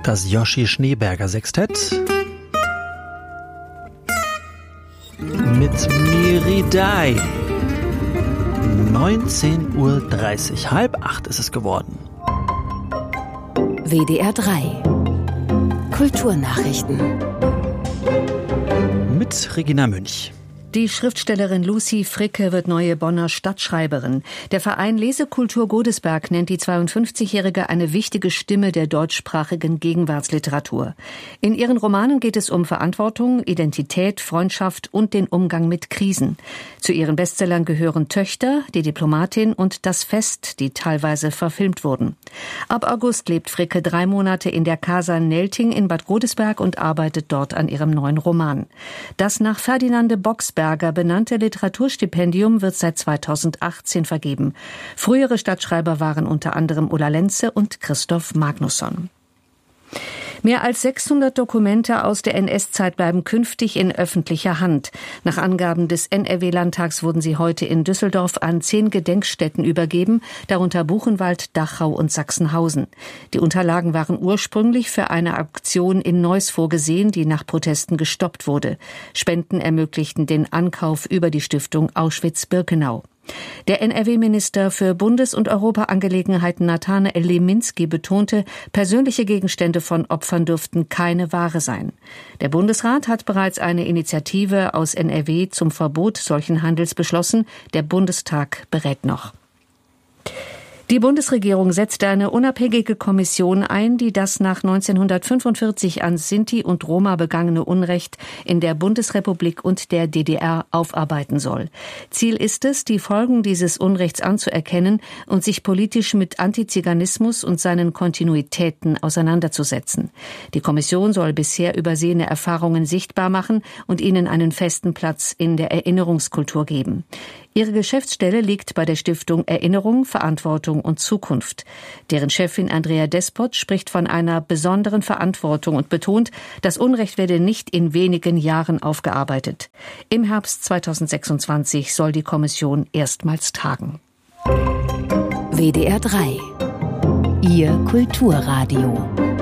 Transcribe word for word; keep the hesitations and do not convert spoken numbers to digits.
Das Joschi Schneeberger Sextett mit Miridai. neunzehn Uhr dreißig, halb acht ist es geworden. W D R drei Kulturnachrichten Mit Regina Münch. Die Schriftstellerin Lucy Fricke wird neue Bonner Stadtschreiberin. Der Verein Lesekultur Godesberg nennt die zweiundfünfzigjährige eine wichtige Stimme der deutschsprachigen Gegenwartsliteratur. In ihren Romanen geht es um Verantwortung, Identität, Freundschaft und den Umgang mit Krisen. Zu ihren Bestsellern gehören Töchter, Die Diplomatin und Das Fest, die teilweise verfilmt wurden. Ab August lebt Fricke drei Monate in der Casa Nelting in Bad Godesberg und arbeitet dort an ihrem neuen Roman. Das nach Ferdinande Boxberger benannte Literaturstipendium wird seit zweitausendachtzehn vergeben. Frühere Stadtschreiber waren unter anderem Ulla Lenze und Christoph Magnusson. Mehr als sechshundert Dokumente aus der N S-Zeit bleiben künftig in öffentlicher Hand. Nach Angaben des N R W-Landtags wurden sie heute in Düsseldorf an zehn Gedenkstätten übergeben, darunter Buchenwald, Dachau und Sachsenhausen. Die Unterlagen waren ursprünglich für eine Auktion in Neuss vorgesehen, die nach Protesten gestoppt wurde. Spenden ermöglichten den Ankauf über die Stiftung Auschwitz-Birkenau. Der N R W-Minister für Bundes- und Europaangelegenheiten Nathanael Leminski betonte, persönliche Gegenstände von Opfern dürften keine Ware sein. Der Bundesrat hat bereits eine Initiative aus N R W zum Verbot solchen Handels beschlossen. Der Bundestag berät noch. Die Bundesregierung setzte eine unabhängige Kommission ein, die das nach neunzehnhundertfünfundvierzig an Sinti und Roma begangene Unrecht in der Bundesrepublik und der D D R aufarbeiten soll. Ziel ist es, die Folgen dieses Unrechts anzuerkennen und sich politisch mit Antiziganismus und seinen Kontinuitäten auseinanderzusetzen. Die Kommission soll bisher übersehene Erfahrungen sichtbar machen und ihnen einen festen Platz in der Erinnerungskultur geben. Ihre Geschäftsstelle liegt bei der Stiftung Erinnerung, Verantwortung und Zukunft. Deren Chefin Andrea Despot spricht von einer besonderen Verantwortung und betont, das Unrecht werde nicht in wenigen Jahren aufgearbeitet. Im Herbst zweitausendsechsundzwanzig soll die Kommission erstmals tagen. W D R drei Ihr Kulturradio.